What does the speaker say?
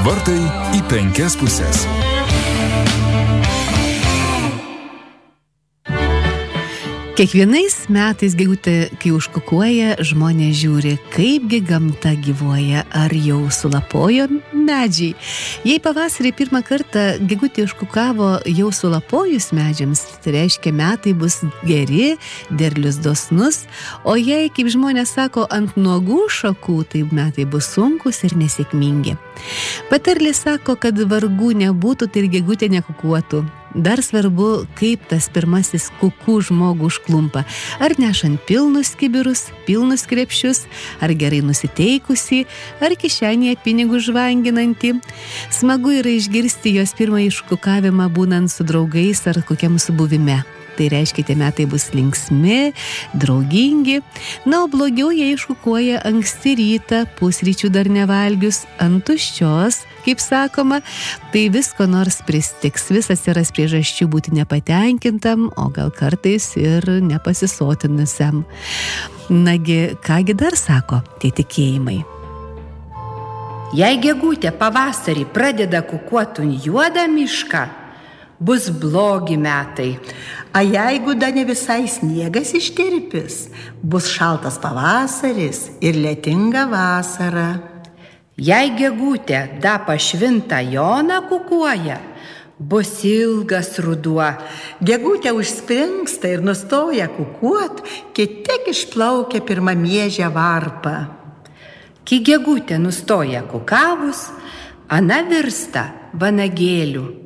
Vartai į 5 puses. Kiekvienais metais gegutė, kai užkukuoja, žmonės žiūri, kaipgi gamta gyvuoja, ar jau sulapojo medžiai. Jei pavasarį pirmą kartą gegutė užkukavo jau sulapojus medžiams, tai reiškia metai bus geri, derlius dosnus, o jei, kaip žmonės sako, ant nuogų šakų, tai metai bus sunkus ir nesėkmingi. Patarlė sako, kad vargų nebūtų, tai ir gegutė nekukuotų. Dar svarbu, kaip tas pirmasis kukų žmogų užklumpa. Ar nešant pilnus kibirus, pilnus krepšius, ar gerai nusiteikusi, ar kišenėje pinigų žvanginantį. Smagu yra išgirsti jos pirmąjį iškukavimą būnant su draugais ar kokiam subuvime. Tai reiškia, tie metai bus linksmi, draugingi. Na, o blogiau jie iškukuoja anksti rytą, pusryčių dar nevalgius, ant tuščios, kaip sakoma, tai visko nors pristiks, vis atsiras priežasčių būti nepatenkintam, o gal kartais ir nepasisotinusiam. Nagi, kągi dar sako tie tikėjimai? Jei gegutė pavasarį pradeda kukuoti juodą mišką, bus blogi metai. A jeigu da ne visai sniegas ištirpis, bus šaltas pavasaris ir lietinga vasara. Jei gegutė da pašvintą Joną kukuoja, bus ilgas ruduo. Gegutė užspringsta ir nustoja kukuot, kai tik išplaukia pirmą miežę varpą. Kai gegutė nustoja kukavus, ana virsta vanagėliu.